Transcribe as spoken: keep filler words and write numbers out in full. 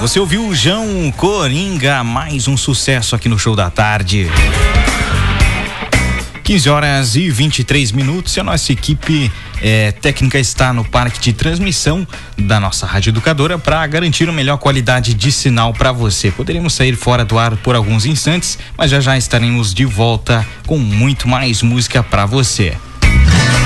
Você ouviu o João Coringa, mais um sucesso aqui no Show da Tarde. quinze horas e vinte e três minutos e a nossa equipe é, técnica está no parque de transmissão da nossa Rádio Educadora para garantir uma melhor qualidade de sinal para você. Poderíamos sair fora do ar por alguns instantes, mas já já estaremos de volta com muito mais música para você.